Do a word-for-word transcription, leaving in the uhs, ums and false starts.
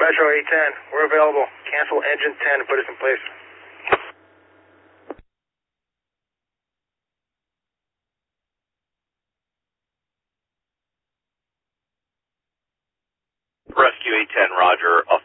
Metro eight ten. We're available. Cancel engine ten and put us in place. Rescue eight ten, roger.